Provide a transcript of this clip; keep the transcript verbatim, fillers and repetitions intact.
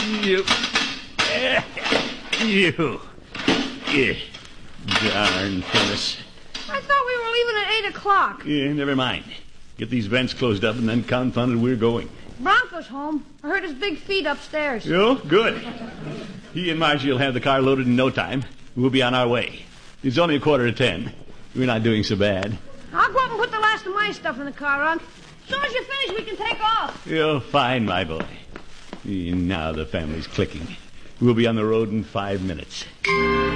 You. You. Yeah. Darn furnace. I thought we were leaving at eight o'clock. Yeah, never mind. Get these vents closed up and then confounded we're going. Bronco's home. I heard his big feet upstairs. Yo, good. He and Margie will have the car loaded in no time. We'll be on our way. It's only a quarter to ten. We're not doing so bad. I'll go up and put the last of my stuff in the car, Unc. As soon as you finish, we can take off. You're fine, my boy. Now the family's clicking. We'll be on the road in five minutes.